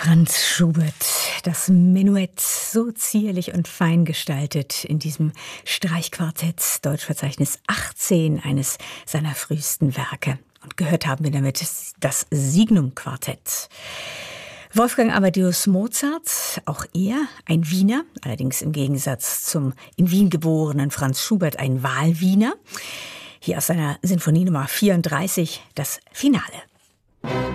Franz Schubert, das Menuett, so zierlich und fein gestaltet in diesem Streichquartett, Deutschverzeichnis 18, eines seiner frühesten Werke. Und gehört haben wir damit das Signum-Quartett. Wolfgang Amadeus Mozart, auch er ein Wiener, allerdings im Gegensatz zum in Wien geborenen Franz Schubert ein Wahlwiener. Hier aus seiner Sinfonie Nummer 34, das Finale.